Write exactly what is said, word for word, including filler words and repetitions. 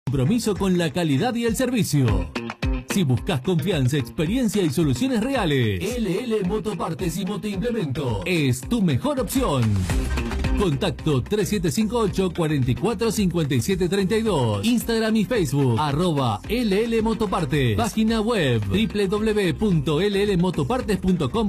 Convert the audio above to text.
Compromiso con la calidad y el servicio. Si buscas confianza, experiencia y soluciones reales, L L Motopartes y Motoimplemento es tu mejor opción. Contacto tres siete cinco ocho, cuatro cuatro, cinco siete tres dos. Instagram y Facebook, arroba L L Motopartes. Página web, doble u doble u doble u punto L L motopartes punto com.